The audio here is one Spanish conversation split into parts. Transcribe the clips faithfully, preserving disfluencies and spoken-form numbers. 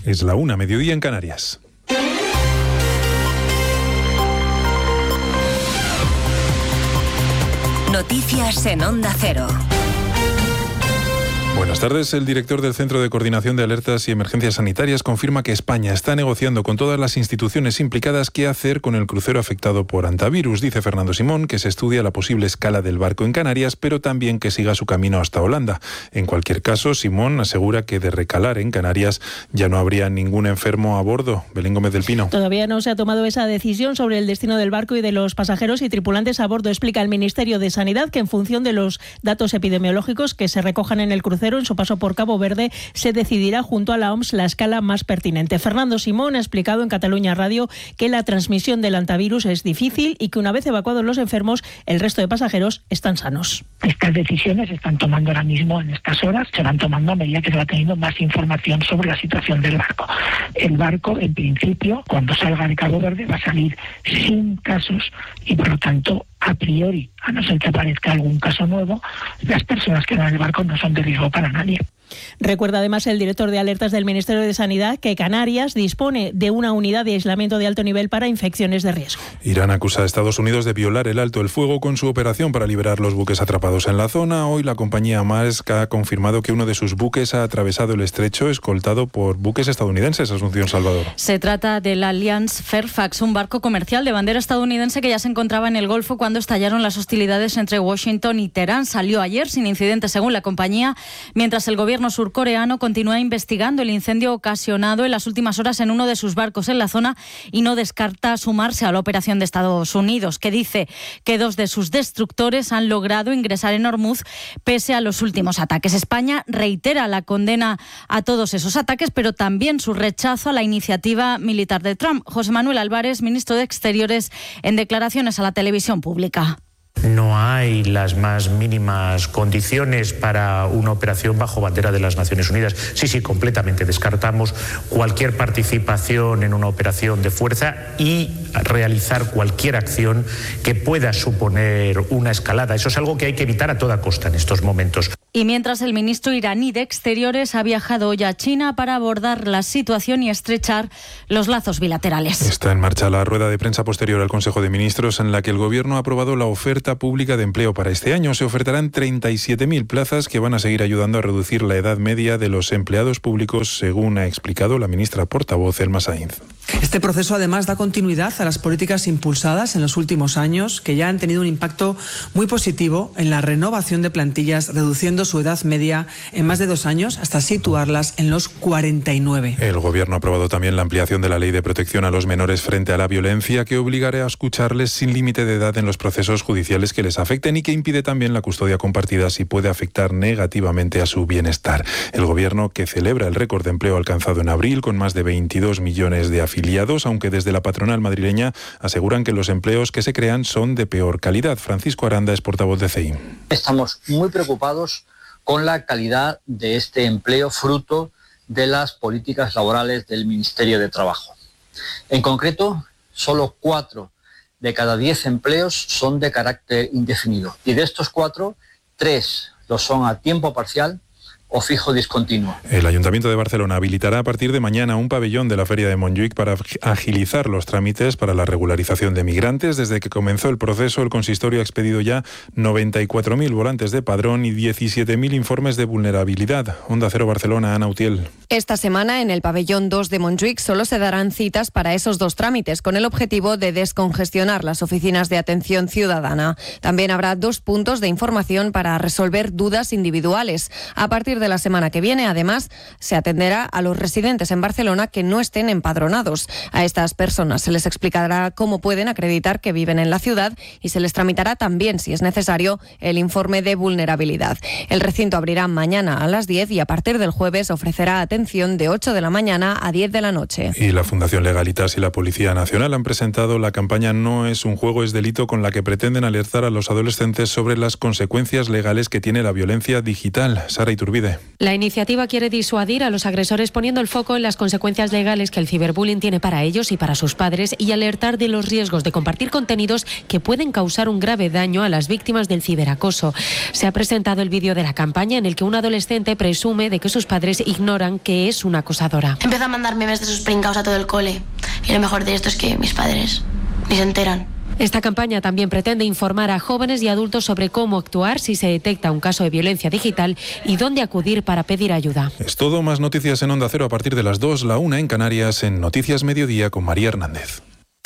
Es la una, mediodía en Canarias. Noticias en Onda Cero. Buenas tardes. El director del Centro de Coordinación de Alertas y Emergencias Sanitarias confirma que España está negociando con todas las instituciones implicadas qué hacer con el crucero afectado por hantavirus. Dice Fernando Simón que se estudia la posible escala del barco en Canarias, pero también que siga su camino hasta Holanda. En cualquier caso, Simón asegura que de recalar en Canarias ya no habría ningún enfermo a bordo. Belén Gómez del Pino. Todavía no se ha tomado esa decisión sobre el destino del barco y de los pasajeros y tripulantes a bordo. Explica el Ministerio de Sanidad que en función de los datos epidemiológicos que se recojan en el crucero en su paso por Cabo Verde, se decidirá junto a la O M S la escala más pertinente. Fernando Simón ha explicado en Cataluña Radio que la transmisión del hantavirus es difícil y que una vez evacuados los enfermos, el resto de pasajeros están sanos. Estas decisiones se están tomando ahora mismo en estas horas, se van tomando a medida que se va teniendo más información sobre la situación del barco. El barco, en principio, cuando salga de Cabo Verde, va a salir sin casos y, por lo tanto, a priori, a no ser que aparezca algún caso nuevo, las personas que van en el barco no son de riesgo para nadie. Recuerda además el director de alertas del Ministerio de Sanidad que Canarias dispone de una unidad de aislamiento de alto nivel para infecciones de riesgo. Irán acusa a Estados Unidos de violar el alto el fuego con su operación para liberar los buques atrapados en la zona. Hoy la compañía Maersk ha confirmado que uno de sus buques ha atravesado el estrecho escoltado por buques estadounidenses. Asunción Salvador. Se trata del Alliance Fairfax, un barco comercial de bandera estadounidense que ya se encontraba en el Golfo cuando estallaron las hostilidades entre Washington y Teherán. Salió ayer sin incidentes según la compañía, mientras el gobierno surcoreano continúa investigando el incendio ocasionado en las últimas horas en uno de sus barcos en la zona y no descarta sumarse a la operación de Estados Unidos, que dice que dos de sus destructores han logrado ingresar en Hormuz pese a los últimos ataques. España reitera la condena a todos esos ataques, pero también su rechazo a la iniciativa militar de Trump. José Manuel Álvarez, ministro de Exteriores, en declaraciones a la televisión pública. No hay las más mínimas condiciones para una operación bajo bandera de las Naciones Unidas. Sí, sí, completamente. Descartamos cualquier participación en una operación de fuerza y realizar cualquier acción que pueda suponer una escalada. Eso es algo que hay que evitar a toda costa en estos momentos. Y mientras el ministro iraní de Exteriores ha viajado hoy a China para abordar la situación y estrechar los lazos bilaterales. Está en marcha la rueda de prensa posterior al Consejo de Ministros en la que el Gobierno ha aprobado la oferta pública de empleo para este año. Se ofertarán treinta y siete mil plazas que van a seguir ayudando a reducir la edad media de los empleados públicos, según ha explicado la ministra portavoz Elma Sainz. Este proceso además da continuidad a las políticas impulsadas en los últimos años que ya han tenido un impacto muy positivo en la renovación de plantillas, reduciendo su edad media en más de dos años hasta situarlas en los cuarenta y nueve. El Gobierno ha aprobado también la ampliación de la Ley de Protección a los Menores frente a la violencia, que obligará a escucharles sin límite de edad en los procesos judiciales que les afecten y que impide también la custodia compartida si puede afectar negativamente a su bienestar. El Gobierno, que celebra el récord de empleo alcanzado en abril con más de veintidós millones de afiliados, aunque desde la patronal madrileña aseguran que los empleos que se crean son de peor calidad. Francisco Aranda es portavoz de C E I. Estamos muy preocupados con la calidad de este empleo fruto de las políticas laborales del Ministerio de Trabajo. En concreto, solo cuatro de cada diez empleos son de carácter indefinido y de estos cuatro, tres lo son a tiempo parcial o fijo discontinuo. El Ayuntamiento de Barcelona habilitará a partir de mañana un pabellón de la Feria de Montjuïc para agilizar los trámites para la regularización de migrantes. Desde que comenzó el proceso, el consistorio ha expedido ya noventa y cuatro mil volantes de padrón y diecisiete mil informes de vulnerabilidad. Onda Cero Barcelona, Ana Utiel. Esta semana en el pabellón dos de Montjuïc solo se darán citas para esos dos trámites, con el objetivo de descongestionar las oficinas de atención ciudadana. También habrá dos puntos de información para resolver dudas individuales. A partir de la semana que viene, además, se atenderá a los residentes en Barcelona que no estén empadronados. A estas personas se les explicará cómo pueden acreditar que viven en la ciudad y se les tramitará también, si es necesario, el informe de vulnerabilidad. El recinto abrirá mañana a las diez y a partir del jueves ofrecerá atención de ocho de la mañana a diez de la noche. Y la Fundación Legalitas y la Policía Nacional han presentado la campaña No es un juego, es delito, con la que pretenden alertar a los adolescentes sobre las consecuencias legales que tiene la violencia digital. Sara Iturbide. La iniciativa quiere disuadir a los agresores poniendo el foco en las consecuencias legales que el ciberbullying tiene para ellos y para sus padres y alertar de los riesgos de compartir contenidos que pueden causar un grave daño a las víctimas del ciberacoso. Se ha presentado el vídeo de la campaña en el que un adolescente presume de que sus padres ignoran que que es una acosadora. Empieza a mandar memes de sus pringaos a todo el cole. Y lo mejor de esto es que mis padres ni se enteran. Esta campaña también pretende informar a jóvenes y adultos sobre cómo actuar si se detecta un caso de violencia digital y dónde acudir para pedir ayuda. Es todo, más noticias en Onda Cero a partir de las dos, la una en Canarias, en Noticias Mediodía con María Hernández.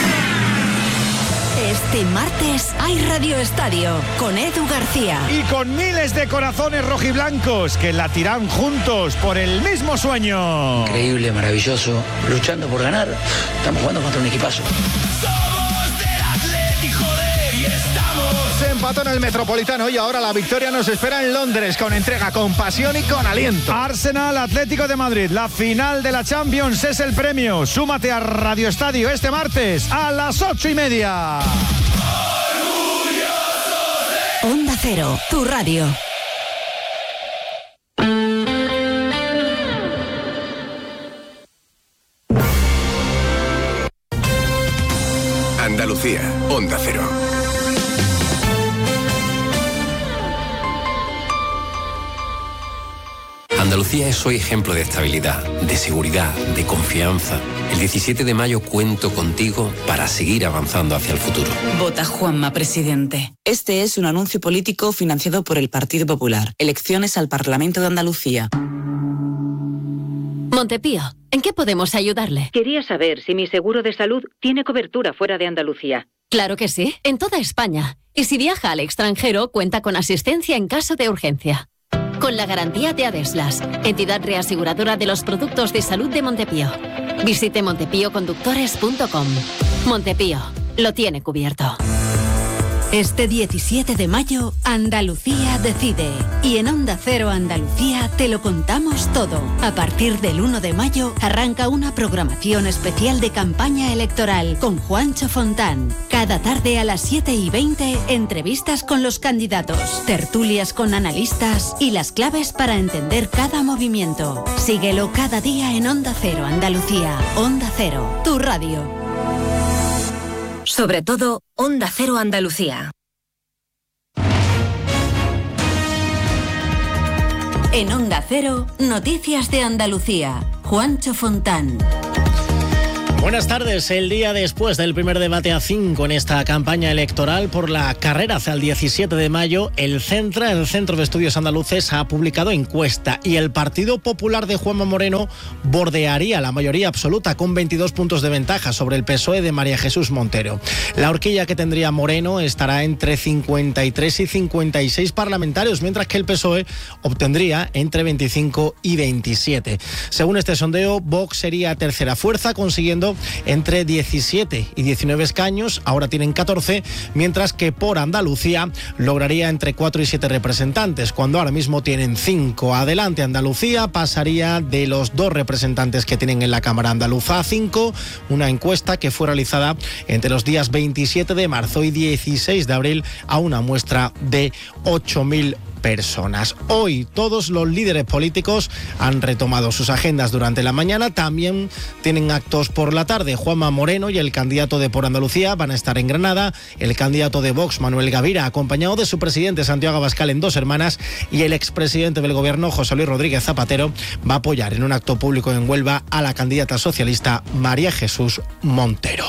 Este martes hay Radio Estadio con Edu García. Y con miles de corazones rojiblancos que latirán juntos por el mismo sueño. Increíble, maravilloso, luchando por ganar. Estamos jugando contra un equipazo. Se empató en el Metropolitano y ahora la victoria nos espera en Londres con entrega, con pasión y con aliento. Arsenal Atlético de Madrid, la final de la Champions es el premio. Súmate a Radio Estadio este martes a las ocho y media. Onda Cero, tu radio. Andalucía, Onda Cero. Andalucía es hoy ejemplo de estabilidad, de seguridad, de confianza. El diecisiete de mayo cuento contigo para seguir avanzando hacia el futuro. Vota Juanma, presidente. Este es un anuncio político financiado por el Partido Popular. Elecciones al Parlamento de Andalucía. Montepío, ¿en qué podemos ayudarle? Quería saber si mi seguro de salud tiene cobertura fuera de Andalucía. Claro que sí, en toda España. Y si viaja al extranjero, cuenta con asistencia en caso de urgencia. Con la garantía de Adeslas, entidad reaseguradora de los productos de salud de Montepío. Visite montepío conductores punto com. Montepío, lo tiene cubierto. Este diecisiete de mayo, Andalucía decide. Y en Onda Cero Andalucía te lo contamos todo. A partir del uno de mayo arranca una programación especial de campaña electoral con Juancho Fontán. Cada tarde a las siete y veinte, entrevistas con los candidatos, tertulias con analistas y las claves para entender cada movimiento. Síguelo cada día en Onda Cero Andalucía. Onda Cero, tu radio. Sobre todo, Onda Cero Andalucía. En Onda Cero, Noticias de Andalucía. Juancho Fontán. Buenas tardes. El día después del primer debate a cinco en esta campaña electoral por la carrera hacia el diecisiete de mayo, el Centra, el Centro de Estudios Andaluces, ha publicado encuesta y el Partido Popular de Juanma Moreno bordearía la mayoría absoluta con veintidós puntos de ventaja sobre el P S O E de María Jesús Montero. La horquilla que tendría Moreno estará entre cincuenta y tres y cincuenta y seis parlamentarios, mientras que el P S O E obtendría entre veinticinco y veintisiete. Según este sondeo, Vox sería tercera fuerza, consiguiendo entre diecisiete y diecinueve escaños, ahora tienen catorce, mientras que por Andalucía lograría entre cuatro y siete representantes, cuando ahora mismo tienen cinco. Adelante Andalucía pasaría de los dos representantes que tienen en la Cámara Andaluza a cinco, una encuesta que fue realizada entre los días veintisiete de marzo y dieciséis de abril a una muestra de ocho mil personas. Hoy todos los líderes políticos han retomado sus agendas durante la mañana, también tienen actos por la tarde. Juanma Moreno y el candidato de Por Andalucía van a estar en Granada, el candidato de Vox, Manuel Gavira, acompañado de su presidente Santiago Abascal en Dos Hermanas, y el expresidente del gobierno, José Luis Rodríguez Zapatero, va a apoyar en un acto público en Huelva a la candidata socialista María Jesús Montero.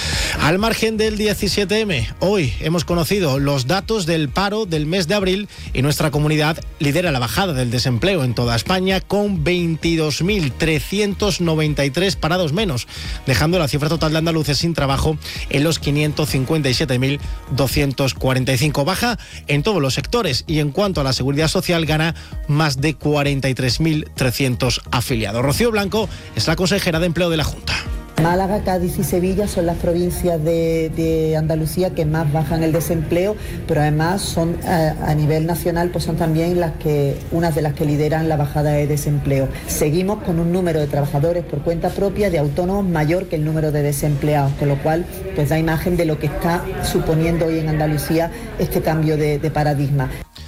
Al margen del diecisiete eme, hoy hemos conocido los datos del paro del mes de abril y nuestra comunidad lidera la bajada del desempleo en toda España con veintidós mil trescientos noventa y tres parados menos, dejando la cifra total de andaluces sin trabajo en los quinientos cincuenta y siete mil doscientos cuarenta y cinco. Baja en todos los sectores y en cuanto a la seguridad social gana más de cuarenta y tres mil trescientos afiliados. Rocío Blanco es la consejera de Empleo de la Junta. Málaga, Cádiz y Sevilla son las provincias de, de Andalucía que más bajan el desempleo, pero además son a, a nivel nacional pues son también las que unas de las que lideran la bajada de desempleo. Seguimos con un número de trabajadores por cuenta propia de autónomos mayor que el número de desempleados, con lo cual pues da imagen de lo que está suponiendo hoy en Andalucía este cambio de, de paradigma.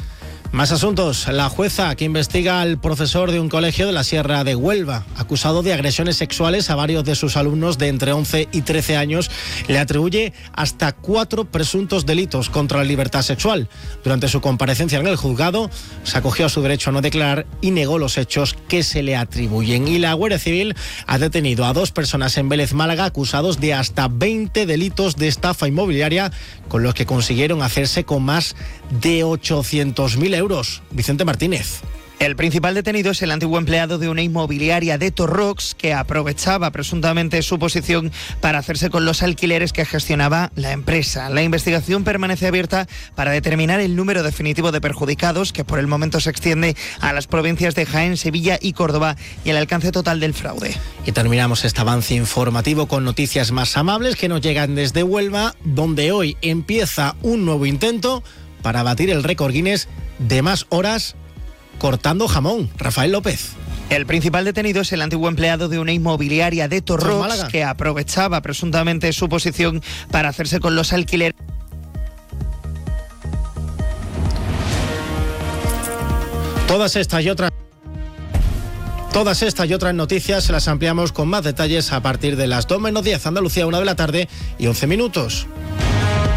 Más asuntos. La jueza que investiga al profesor de un colegio de la Sierra de Huelva, acusado de agresiones sexuales a varios de sus alumnos de entre once y trece años, le atribuye hasta cuatro presuntos delitos contra la libertad sexual. Durante su comparecencia en el juzgado, se acogió a su derecho a no declarar y negó los hechos que se le atribuyen. Y la Guardia Civil ha detenido a dos personas en Vélez, Málaga, acusados de hasta veinte delitos de estafa inmobiliaria, con los que consiguieron hacerse con más de ochocientos mil euros. Vicente Martínez. El principal detenido es el antiguo empleado de una inmobiliaria de Torrox que aprovechaba presuntamente su posición para hacerse con los alquileres que gestionaba la empresa. La investigación permanece abierta para determinar el número definitivo de perjudicados, que por el momento se extiende a las provincias de Jaén, Sevilla y Córdoba, y el alcance total del fraude. Y terminamos este avance informativo con noticias más amables que nos llegan desde Huelva, donde hoy empieza un nuevo intento para batir el récord Guinness de más horas cortando jamón. Rafael López. El principal detenido es el antiguo empleado de una inmobiliaria de Torrox que aprovechaba presuntamente su posición para hacerse con los alquileres. Todas estas y otras Todas estas y otras noticias se las ampliamos con más detalles a partir de las dos menos diez, Andalucía, una de la tarde y once minutos.